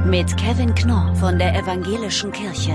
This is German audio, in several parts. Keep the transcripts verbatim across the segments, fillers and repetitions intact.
mit Kevin Knorr von der Evangelischen Kirche.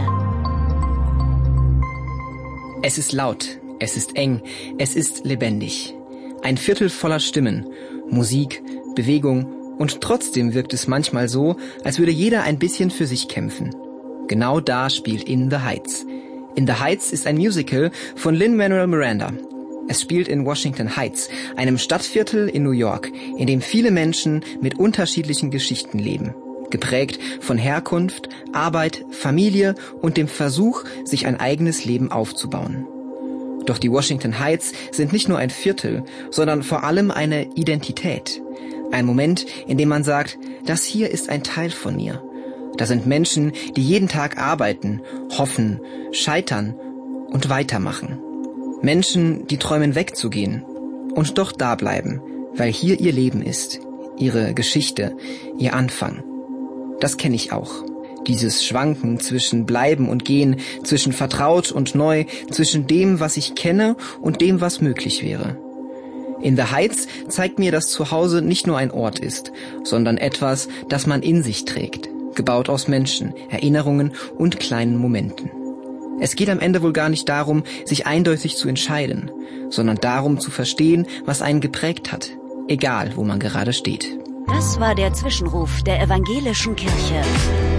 Es ist laut, es ist eng, es ist lebendig. Ein Viertel voller Stimmen, Musik, Bewegung und trotzdem wirkt es manchmal so, als würde jeder ein bisschen für sich kämpfen. Genau da spielt In the Heights. In the Heights ist ein Musical von Lin-Manuel Miranda. Es spielt in Washington Heights, einem Stadtviertel in New York, in dem viele Menschen mit unterschiedlichen Geschichten leben. Geprägt von Herkunft, Arbeit, Familie und dem Versuch, sich ein eigenes Leben aufzubauen. Doch die Washington Heights sind nicht nur ein Viertel, sondern vor allem eine Identität. Ein Moment, in dem man sagt, das hier ist ein Teil von mir. Da sind Menschen, die jeden Tag arbeiten, hoffen, scheitern und weitermachen. Menschen, die träumen wegzugehen und doch da bleiben, weil hier ihr Leben ist, ihre Geschichte, ihr Anfang. Das kenne ich auch. Dieses Schwanken zwischen Bleiben und Gehen, zwischen vertraut und neu, zwischen dem, was ich kenne und dem, was möglich wäre. In the Heights zeigt mir, dass Zuhause nicht nur ein Ort ist, sondern etwas, das man in sich trägt, gebaut aus Menschen, Erinnerungen und kleinen Momenten. Es geht am Ende wohl gar nicht darum, sich eindeutig zu entscheiden, sondern darum zu verstehen, was einen geprägt hat, egal wo man gerade steht. Das war der Zwischenruf der Evangelischen Kirche.